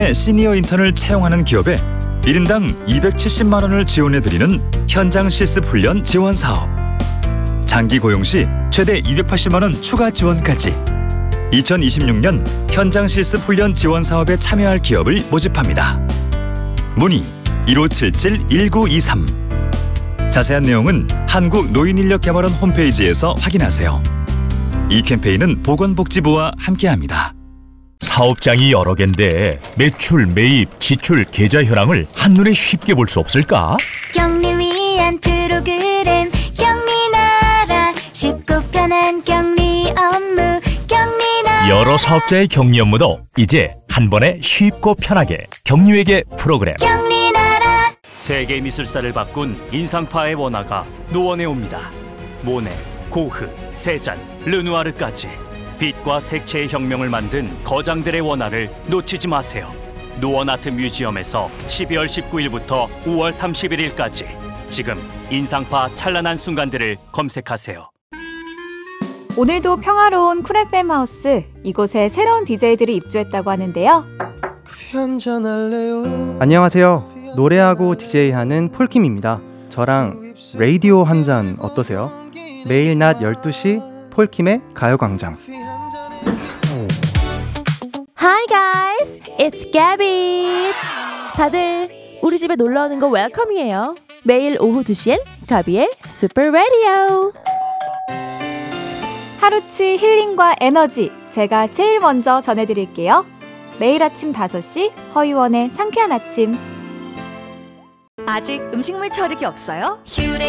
시니어 인턴을 채용하는 기업에 1인당 270만 원을 지원해드리는 현장 실습 훈련 지원 사업. 장기 고용 시 최대 280만 원 추가 지원까지. 2026년 현장 실습 훈련 지원 사업에 참여할 기업을 모집합니다. 문의 1577-1923. 자세한 내용은 한국노인인력개발원 홈페이지에서 확인하세요. 이 캠페인은 보건복지부와 함께합니다. 사업장이 여러 개인데 매출, 매입, 지출, 계좌 현황을 한눈에 쉽게 볼 수 없을까? 격리 위한 프로그램 격리나라, 쉽고 편한 격리 업무 격리나라. 여러 사업자의 격리 업무도 이제 한 번에 쉽고 편하게 격리회계 프로그램. 격리나라. 세계 미술사를 바꾼 인상파의 원화가 노원에 옵니다. 모네, 고흐, 세잔, 르누아르까지 빛과 색채의 혁명을 만든 거장들의 원화를 놓치지 마세요. 노원 아트 뮤지엄에서 12월 19일부터 5월 31일까지 지금 인상파 찬란한 순간들을 검색하세요. 오늘도 평화로운 쿨 FM 하우스, 이곳에 새로운 DJ들이 입주했다고 하는데요. 안녕하세요. 노래하고 DJ하는 폴킴입니다. 저랑 라디오 한 잔 어떠세요? 매일 낮 12시 폴킴의 가요광장. Hi guys, it's Gabby. 다들 우리 집에 놀러오는 거 웰컴이에요. 매일 오후 2시엔 가비의 슈퍼 라디오. 하루치 힐링과 에너지, 제가 제일 먼저 전해드릴게요. 매일 아침 5시 허유원의 상쾌한 아침. 아직 음식물 처리기 없어요? 휴대